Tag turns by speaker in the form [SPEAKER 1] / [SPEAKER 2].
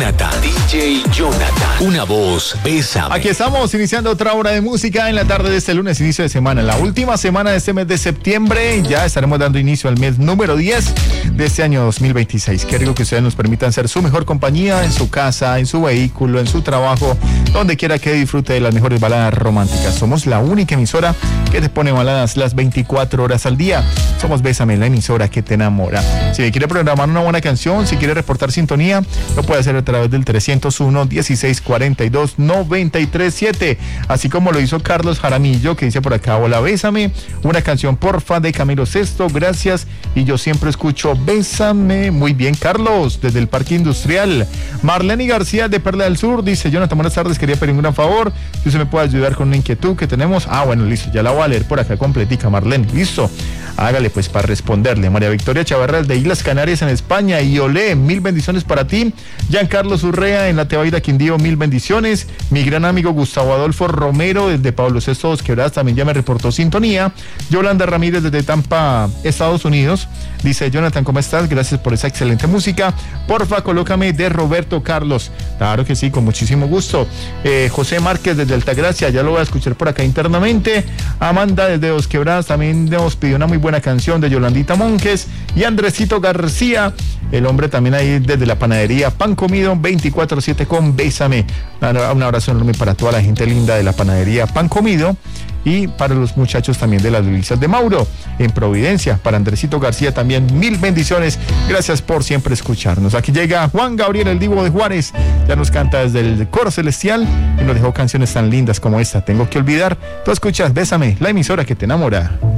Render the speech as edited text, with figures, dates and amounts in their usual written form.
[SPEAKER 1] Jonathan. DJ Jonathan. Una voz, Bésame.
[SPEAKER 2] Aquí estamos iniciando otra hora de música en la tarde de este lunes, inicio de semana. La última semana de este mes de septiembre. Ya estaremos dando inicio al mes número 10 de este año 2026. Qué rico que ustedes nos permitan ser su mejor compañía en su casa, en su vehículo, en su trabajo, donde quiera que disfrute de las mejores baladas románticas. Somos la única emisora que te pone baladas las 24 horas al día. Somos Bésame, la emisora que te enamora. Si me quiere programar una buena canción, si quiere reportar sintonía, lo puede hacer a través del 301-1642-937. Así como lo hizo Carlos Jaramillo, que dice por acá: hola, Bésame, una canción porfa de Camilo Sesto, gracias. Y yo siempre escucho Bésame. Muy bien, Carlos, desde el Parque Industrial. Marlene García de Perla del Sur dice: Jonathan, buenas tardes, quería pedir un gran favor, si usted me puede ayudar con una inquietud que tenemos. Bueno, listo, ya la voy a leer por acá completica, Marlene, listo. Hágale pues para responderle. María Victoria Chavarral de Islas Canarias en España, y olé, 1000 bendiciones para ti. Giancarlo Urrea en la Tebaida Quindío, 1000 bendiciones. Mi gran amigo Gustavo Adolfo Romero desde Pablo VI Dos Quebradas también ya me reportó sintonía. Yolanda Ramírez desde Tampa, Estados Unidos, dice: Jonathan, ¿cómo estás? Gracias por esa excelente música. Porfa, colócame de Roberto Carlos. Claro que sí, con muchísimo gusto. José Márquez desde Altagracia, ya lo voy a escuchar por acá internamente. Amanda desde Dos Quebradas también nos pidió una muy buena canción de Yolandita Monjes. Y Andresito García, el hombre también ahí desde la panadería Pan Comido 24/7 con Bésame. Un abrazo enorme para toda la gente linda de la panadería Pan Comido, y para los muchachos también de las Delicias de Mauro en Providencia. Para Andresito García también 1000 bendiciones. Gracias por siempre escucharnos. Aquí llega Juan Gabriel, el Divo de Juárez. Ya nos canta desde el coro celestial y nos dejó canciones tan lindas como esta, Tengo que olvidar. Tú escuchas Bésame, la emisora que te enamora.